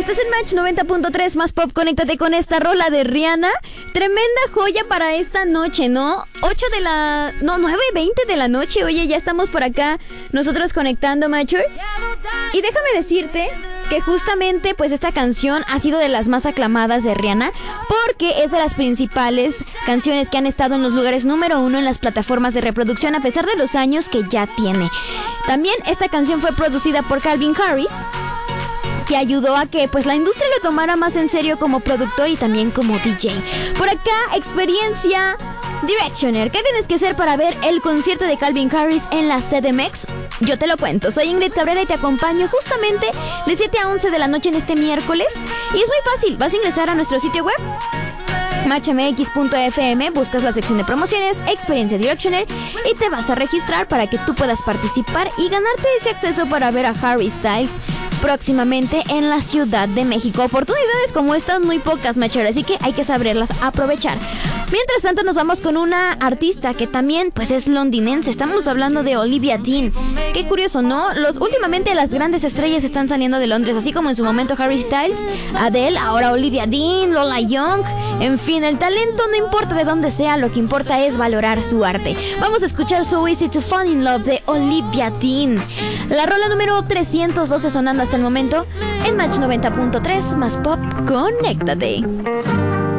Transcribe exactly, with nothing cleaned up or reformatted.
Estás en Match noventa punto tres más pop. Conéctate con esta rola de Rihanna. Tremenda joya para esta noche, ¿no? ocho de la... No, nueve veinte de la noche. Oye, ya estamos por acá nosotros conectando, Mature. Y déjame decirte que justamente pues esta canción ha sido de las más aclamadas de Rihanna, porque es de las principales canciones que han estado en los lugares número uno en las plataformas de reproducción a pesar de los años que ya tiene. También esta canción fue producida por Calvin Harris, que ayudó a que pues la industria lo tomara más en serio como productor y también como D J. Por acá, experiencia Directioner. ¿Qué tienes que hacer para ver el concierto de Calvin Harris en la C D M X? Yo te lo cuento. Soy Ingrid Cabrera y te acompaño justamente de siete a once de la noche en este miércoles. Y es muy fácil. Vas a ingresar a nuestro sitio web match m x punto f m, buscas la sección de promociones, experiencia Directioner, y te vas a registrar para que tú puedas participar y ganarte ese acceso para ver a Harry Styles próximamente en la Ciudad de México. Oportunidades como estas muy pocas, Matcher, así que hay que saberlas aprovechar. Mientras tanto nos vamos con una artista que también pues es londinense. Estamos hablando de Olivia Dean. Qué curioso, ¿no? Los, últimamente las grandes estrellas están saliendo de Londres, así como en su momento Harry Styles, Adele, ahora Olivia Dean, Lola Young. En fin, el talento no importa de dónde sea, lo que importa es valorar su arte. Vamos a escuchar So Easy to Fall in Love de Olivia Dean. La rola número trescientos doce sonando hasta el momento en Match noventa punto tres más pop. Conéctate.